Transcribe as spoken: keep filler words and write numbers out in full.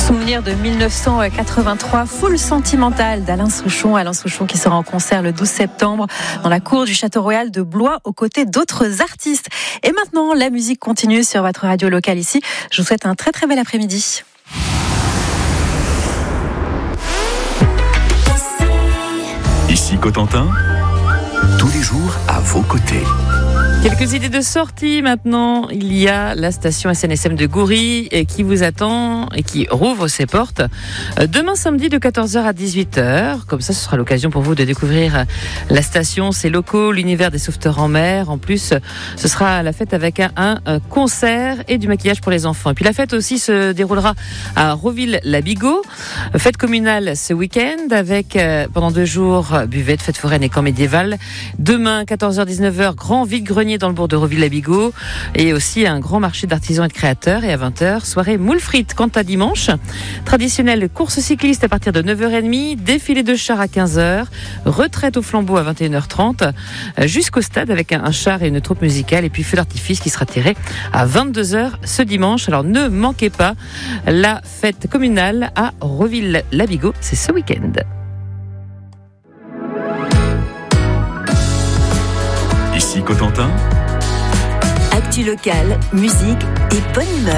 Souvenir de mille neuf cent quatre-vingt-trois, Foule sentimentale d'Alain Souchon. Alain Souchon qui sera en concert le douze septembre dans la cour du Château Royal de Blois aux côtés d'autres artistes. Et maintenant, la musique continue sur votre radio locale ici. Je vous souhaite un très très bel après-midi. Ici Cotentin, tous les jours à vos côtés. Quelques idées de sortie maintenant. Il y a la station S N S M de Goury qui vous attend et qui rouvre ses portes demain samedi de quatorze heures à dix-huit heures. Comme ça, ce sera l'occasion pour vous de découvrir la station, ses locaux, l'univers des sauveteurs en mer. En plus, ce sera la fête avec un, un concert et du maquillage pour les enfants. Et puis la fête aussi se déroulera à Roville-la-Bigot. Fête communale ce week-end avec pendant deux jours buvette, fête foraine et camp médiéval. Demain, quatorze heures dix-neuf heures, grand vide-grenier dans le bourg de Roville-la-Bigot et aussi un grand marché d'artisans et de créateurs. Et à vingt heures, soirée moule frites. Quant à dimanche, traditionnelle course cycliste à partir de neuf heures trente, défilé de chars à quinze heures, retraite au flambeau à vingt et une heures trente, jusqu'au stade avec un char et une troupe musicale et puis feu d'artifice qui sera tiré à vingt-deux heures ce dimanche. Alors ne manquez pas la fête communale à Roville-la-Bigot, c'est ce week-end. Ici Cotentin, actu locale, musique et bonne humeur.